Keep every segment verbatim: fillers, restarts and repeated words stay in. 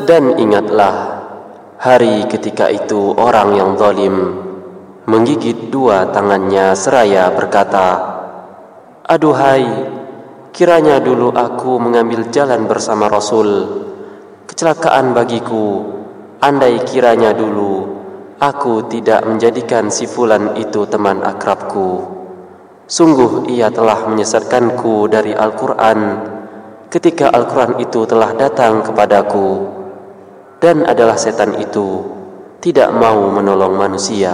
Dan ingatlah hari ketika itu orang yang zalim menggigit dua tangannya seraya berkata, "Aduhai, kiranya dulu aku mengambil jalan bersama Rasul. Kecelakaan bagiku, andai kiranya dulu aku tidak menjadikan si fulan itu teman akrabku. Sungguh ia telah menyesatkanku dari Al-Quran ketika Al-Quran itu telah datang kepadaku, dan adalah setan itu tidak mau menolong manusia."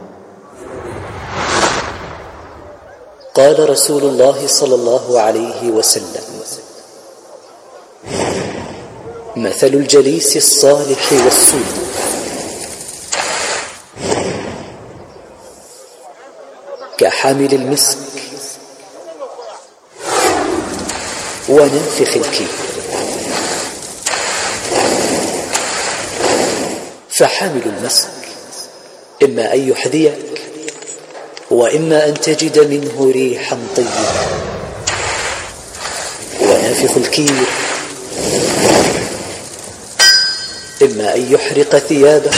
قال رسول الله صلى الله عليه وسلم: مثل الجليس الصالح والسوء كحامل المسك ونافخ الكير. فحامل المسك إما أن يحذيك وإما أن تجد منه ريحا طيبة، ونافخ الكير إما أن يحرق ثيابك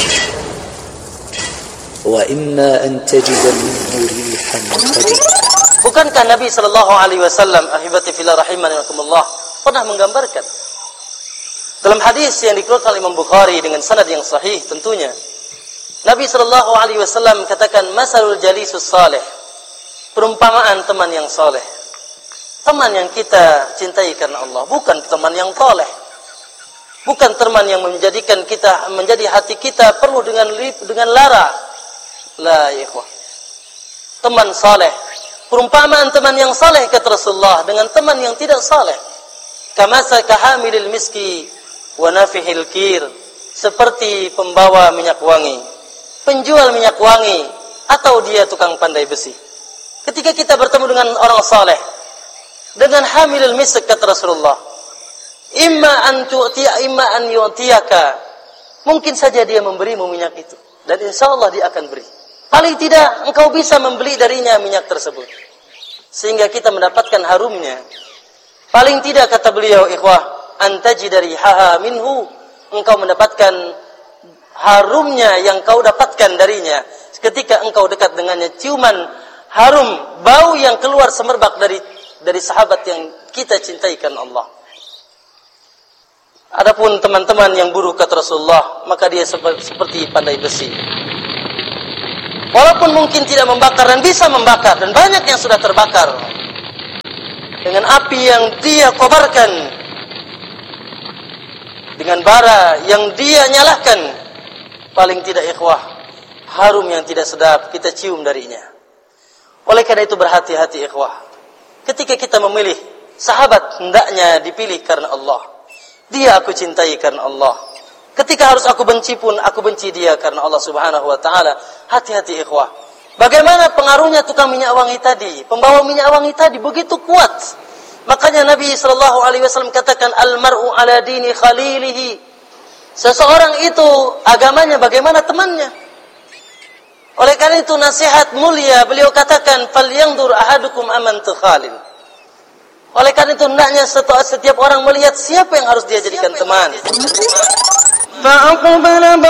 وإما أن تجد منه ريحا خبيثا. Bukankah Nabi Shallallahu Alaihi Wasallam, ahibati fillah rahimakumullah, pernah menggambarkan dalam hadis yang dikeluarkan oleh Imam Bukhari dengan sanad yang sahih tentunya, Nabi Shallallahu Alaihi Wasallam katakan, masalul jalisus saleh, perumpamaan teman yang saleh, teman yang kita cintai karena Allah, bukan teman yang toleh, bukan teman yang menjadikan kita menjadi hati kita penuh dengan dengan lara. La ya ikhwah, teman saleh, perumpamaan teman yang saleh kata Rasulullah dengan teman yang tidak saleh, kamasa kahamilil miski wa nafihil kir, seperti pembawa minyak wangi, penjual minyak wangi, atau dia tukang pandai besi. Ketika kita bertemu dengan orang saleh, dengan hamilul misk kata Rasulullah, imma an tu'tiya imma an yu'tiyaka, mungkin saja dia memberimu minyak itu, dan insyaallah dia akan beri. Paling tidak engkau bisa membeli darinya minyak tersebut, sehingga kita mendapatkan harumnya. Paling tidak kata beliau, ikhwah, antaji dari haha minhu, engkau mendapatkan harumnya yang kau dapatkan darinya ketika engkau dekat dengannya, ciuman harum bau yang keluar semerbak dari dari sahabat yang kita cintai karena Allah. Adapun teman-teman yang buruk kata Rasulullah, maka dia seperti pandai besi, walaupun mungkin tidak membakar dan bisa membakar, dan banyak yang sudah terbakar dengan api yang dia kobarkan, dengan bara yang dia nyalakan, paling tidak ikhwah, harum yang tidak sedap kita cium darinya. Oleh karena itu berhati-hati ikhwah, ketika kita memilih sahabat, hendaknya dipilih karena Allah. Dia aku cintai karena Allah. Ketika harus aku benci pun, aku benci dia karena Allah Subhanahu wa taala. Hati-hati ikhwah. Bagaimana pengaruhnya tukang minyak wangi tadi, pembawa minyak wangi tadi begitu kuat. Makanya Nabi sallallahu alaihi wasallam katakan, al-mar'u ala dini khalilihi. Seseorang itu agamanya bagaimana temannya. Oleh karena itu nasihat mulia beliau katakan, falyanzur ahadukum aman tukhalil. Oleh karena itu hendaknya setiap orang melihat siapa yang harus dia jadikan teman.